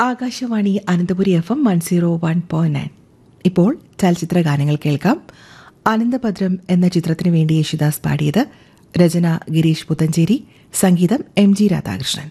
Akashvani Ananthapuri FM 101.9. ഇപ്പോൾ ചലച്ചിത്ര ഗാനങ്ങൾ കേൾക്കാം. അനന്തഭദ്രം എന്ന ചിത്രത്തിനു വേണ്ടി യേശുദാസ് പാടിയത്. രചന ഗിരീഷ് പുത്തഞ്ചേരി, സംഗീതം MG രാധാകൃഷ്ണൻ.